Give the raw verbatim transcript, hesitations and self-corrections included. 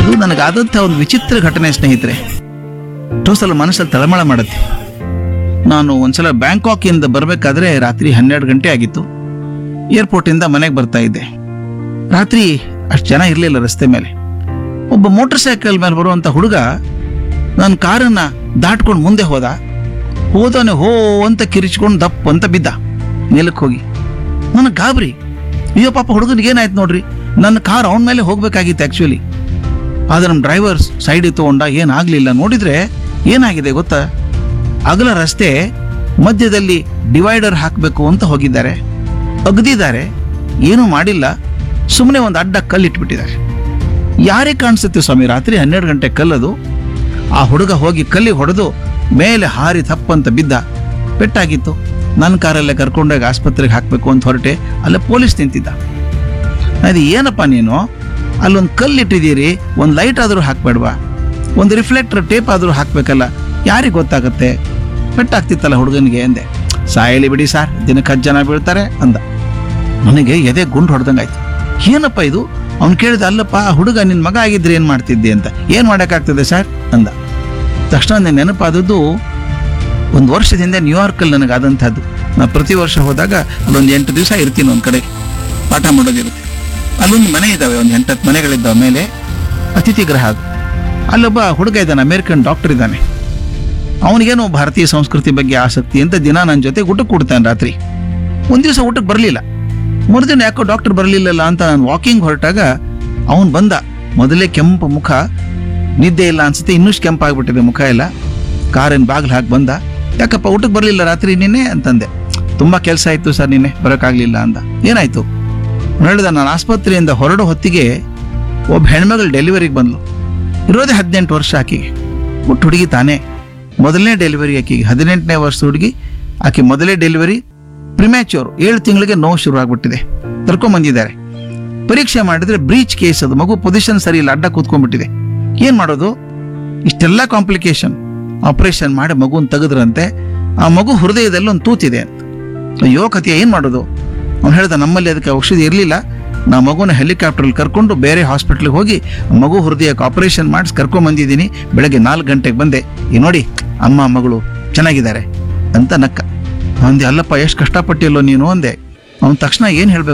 ಇದು ನನಗಾದಂಥ ಒಂದು ವಿಚಿತ್ರ ಘಟನೆ ಸ್ನೇಹಿತರೆ. ಎಷ್ಟೋ ಸಲ ಮನಸ್ಸಲ್ಲಿ ತಳಮಳ ಮಾಡುತ್ತೆ. ನಾನು ಒಂದ್ಸಲ ಬ್ಯಾಂಕಾಕಿಂದ ಬರಬೇಕಾದ್ರೆ ರಾತ್ರಿ ಹನ್ನೆರಡು ಗಂಟೆ ಆಗಿತ್ತು. ಏರ್ಪೋರ್ಟಿಂದ ಮನೆಗೆ ಬರ್ತಾ ಇದ್ದೆ. ರಾತ್ರಿ ಅಷ್ಟು ಜನ ಇರಲಿಲ್ಲ ರಸ್ತೆ ಮೇಲೆ. ಒಬ್ಬ ಮೋಟರ್ ಸೈಕಲ್ ಮೇಲೆ ಬರುವಂಥ ಹುಡುಗ ನನ್ನ ಕಾರನ್ನ ದಾಟ್ಕೊಂಡು ಮುಂದೆ ಹೋದ. ಹೋದವನೇ ಹೋ ಅಂತ ಕಿರಿಚ್ಕೊಂಡು ದಪ್ಪ ಅಂತ ಬಿದ್ದ ನೆಲಕ್ಕೆ ಹೋಗಿ. ನನಗೆ ಗಾಬರಿ. ಅಯ್ಯೋ ಪಾಪ ಹುಡುಗನಿಗೆ ಏನಾಯ್ತು ನೋಡ್ರಿ. ನನ್ನ ಕಾರ್ ಅವನ ಮೇಲೆ ಹೋಗ್ಬೇಕಾಗಿತ್ತು ಆ್ಯಕ್ಚುಲಿ. ಆದರೆ ನಮ್ಮ ಡ್ರೈವರ್ ಸೈಡಿಗೆ ತಗೊಂಡ, ಏನಾಗಲಿಲ್ಲ. ನೋಡಿದ್ರೆ ಏನಾಗಿದೆ ಗೊತ್ತಾ, ಅಗಲ ರಸ್ತೆ ಮಧ್ಯದಲ್ಲಿ ಡಿವೈಡರ್ ಹಾಕಬೇಕು ಅಂತ ಹೋಗಿದ್ದಾರೆ, ಅಗದಿದ್ದಾರೆ, ಏನೂ ಮಾಡಿಲ್ಲ, ಸುಮ್ಮನೆ ಒಂದು ಅಡ್ಡ ಕಲ್ಲು ಇಟ್ಬಿಟ್ಟಿದ್ದಾರೆ. ಯಾರೇ ಕಾಣಿಸುತ್ತೆ ಸ್ವಾಮಿ, ರಾತ್ರಿ ಹನ್ನೆರಡು ಗಂಟೆ ಕಲ್ಲದು. ಆ ಹುಡುಗ ಹೋಗಿ ಕಲ್ಲಿಗೆ ಹೊಡೆದು ಮೇಲೆ ಹಾರಿ ತಪ್ಪಂತ ಬಿದ್ದ. ಪೆಟ್ಟಾಗಿತ್ತು. ನನ್ನ ಕಾರಲ್ಲೇ ಕರ್ಕೊಂಡೋಗಿ ಆಸ್ಪತ್ರೆಗೆ ಹಾಕಬೇಕು ಅಂತ ಹೊರಟೆ. ಅಲ್ಲೇ ಪೊಲೀಸ್ ನಿಂತಿದ್ದ. ಅದು ಏನಪ್ಪ ನೀನು ಅಲ್ಲೊಂದು ಕಲ್ಲು ಇಟ್ಟಿದ್ದೀರಿ, ಒಂದು ಲೈಟ್ ಆದರೂ ಹಾಕ್ಬೇಡ್ವಾ, ಒಂದು ರಿಫ್ಲೆಕ್ಟರ್ ಟೇಪ್ ಆದರೂ ಹಾಕಬೇಕಲ್ಲ, ಯಾರಿಗೆ ಗೊತ್ತಾಗುತ್ತೆ, ಪೆಟ್ಟಾಗ್ತಿತ್ತಲ್ಲ ಹುಡುಗನಿಗೆ ಎಂದೆ. ಸಾಯಲಿ ಬಿಡಿ ಸಾರ್, ದಿನಕ್ಕೆ ಹತ್ತು ಜನ ಬೀಳ್ತಾರೆ ಅಂದ. ನನಗೆ ಎದೆ ಗುಂಡು ಹೊಡೆದಂಗಾಯ್ತು. ಏನಪ್ಪ ಇದು? ಅವ್ನು ಕೇಳಿದ, ಅಲ್ಲಪ್ಪ ಆ ಹುಡುಗ ನಿನ್ನ ಮಗ ಆಗಿದ್ರೆ ಏನು ಮಾಡ್ತಿದ್ದೆ ಅಂತ. ಏನು ಮಾಡೋಕ್ಕಾಗ್ತದೆ ಸರ್ ಅಂದ. ತಕ್ಷಣ ನನಗೆ ನೆನಪಾದದ್ದು ಒಂದು ವರ್ಷದಿಂದ ನ್ಯೂಯಾರ್ಕಲ್ಲಿ ನನಗಾದಂಥದ್ದು. ನಾನು ಪ್ರತಿ ವರ್ಷ ಹೋದಾಗ ಅಲ್ಲೊಂದು ಎಂಟು ದಿವಸ ಇರ್ತೀನಿ ಒಂದು ಕಡೆ, ಪಾಠ ಮಾಡೋದಿರುತ್ತೆ. ಅಲ್ಲೊಂದು ಮನೆ ಇದ್ದಾವೆ, ಒಂದು ಎಂಟತ್ತು ಮನೆಗಳಿದ್ದಾವೆ ಮೇಲೆ, ಅತಿಥಿ ಗೃಹ ಅದು. ಅಲ್ಲೊಬ್ಬ ಹುಡುಗ ಇದ್ದಾನೆ, ಅಮೇರಿಕನ್ ಡಾಕ್ಟರ್ ಇದ್ದಾನೆ. ಅವನಿಗೇನೋ ಭಾರತೀಯ ಸಂಸ್ಕೃತಿ ಬಗ್ಗೆ ಆಸಕ್ತಿ ಅಂತ ದಿನ ನನ್ನ ಜೊತೆ ಊಟಕ್ಕೆ ಕೊಡ್ತಾನೆ ರಾತ್ರಿ. ಒಂದು ದಿವಸ ಊಟಕ್ಕೆ ಬರಲಿಲ್ಲ. ಮರುದಿನ ಯಾಕೋ ಡಾಕ್ಟರ್ ಬರಲಿಲ್ಲಲ್ಲ ಅಂತ ನಾನು ವಾಕಿಂಗ್ ಹೊರಟಾಗ ಅವನು ಬಂದ. ಮೊದಲೇ ಕೆಂಪು ಮುಖ, ನಿದ್ದೆ ಇಲ್ಲ ಅನ್ಸುತ್ತೆ, ಇನ್ನಷ್ಟು ಕೆಂಪಾಗ್ಬಿಟ್ಟಿದೆ ಮುಖ ಎಲ್ಲ. ಕಾರಿನ ಬಾಗಿಲು ಹಾಕಿ ಬಂದ. ಯಾಕಪ್ಪ ಊಟಕ್ಕೆ ಬರಲಿಲ್ಲ ರಾತ್ರಿ ನಿನ್ನೆ ಅಂತಂದೆ. ತುಂಬ ಕೆಲಸ ಇತ್ತು ಸರ್ ನಿನ್ನೆ, ಬರೋಕ್ಕಾಗಲಿಲ್ಲ ಅಂದ. ಏನಾಯ್ತು ಹೇಳಿದ. ನಾನು ಆಸ್ಪತ್ರೆಯಿಂದ ಹೊರಡೋ ಹೊತ್ತಿಗೆ ಒಬ್ಬ ಹೆಣ್ಮಗಳು ಡೆಲಿವರಿಗೆ ಬಂದ್ಲು. ಇರೋದೇ ಹದಿನೆಂಟು ವರ್ಷ ಆಕೆಗೆ. ಹುಟ್ಟು ಹುಡುಗಿ ತಾನೇ, ಮೊದಲನೇ ಡೆಲಿವರಿ ಆಕೆಗೆ. ಹದಿನೆಂಟನೇ ವರ್ಷದ ಹುಡುಗಿ ಆಕೆ, ಮೊದಲೇ ಡೆಲಿವರಿ, ಪ್ರಿಮ್ಯಾಚ್ಯೂರ್, ಏಳು ತಿಂಗಳಿಗೆ ನೋವು ಶುರು ಆಗ್ಬಿಟ್ಟಿದೆ. ಕರ್ಕೊಂಬಂದಿದ್ದಾರೆ. ಪರೀಕ್ಷೆ ಮಾಡಿದ್ರೆ ಬ್ರೀಚ್ ಕೇಸ್, ಅದು ಮಗು ಪೊಸಿಷನ್ ಸರಿ ಇಲ್ಲ, ಅಡ್ಡ ಕೂತ್ಕೊಂಡ್ಬಿಟ್ಟಿದೆ. ಏನ್ ಮಾಡೋದು? ಇಷ್ಟೆಲ್ಲ ಕಾಂಪ್ಲಿಕೇಶನ್. ಆಪರೇಷನ್ ಮಾಡಿ ಮಗುನ್ ತೆಗೆದ್ರಂತೆ. ಆ ಮಗು ಹೃದಯದಲ್ಲಿ ಒಂದು ತೂತಿದೆ ಅಂತ. ಅಯ್ಯೋ ಕಥೆ, ಏನ್ ಮಾಡೋದು? ಅವ್ನು ಹೇಳ್ದ, ನಮ್ಮಲ್ಲಿ ಅದಕ್ಕೆ ಔಷಧಿ ಇರಲಿಲ್ಲ, ನಾ ಮಗುನ ಹೆಲಿಕಾಪ್ಟರ್ಲ್ಲಿ ಕರ್ಕೊಂಡು ಬೇರೆ ಹಾಸ್ಪಿಟ್ಲಿಗೆ ಹೋಗಿ ಮಗು ಹೃದಯಕ್ಕೆ ಆಪರೇಷನ್ ಮಾಡಿಸಿ ಕರ್ಕೊಂಬಂದಿದ್ದೀನಿ. ಬೆಳಗ್ಗೆ ನಾಲ್ಕು ಗಂಟೆಗೆ ಬಂದೆ, ಈ ನೋಡಿ ಅಮ್ಮ ಮಗಳು ಚೆನ್ನಾಗಿದ್ದಾರೆ ಅಂತ ನಕ್ಕ. ಅಂದೆ, ಅಲ್ಲಪ್ಪ ಎಷ್ಟು ಕಷ್ಟಪಟ್ಟಿಲ್ಲೋ ನೀನು ಅಂದೆ. ಅವನ ತಕ್ಷಣ ಏನು ಹೇಳ್ಬೇಕು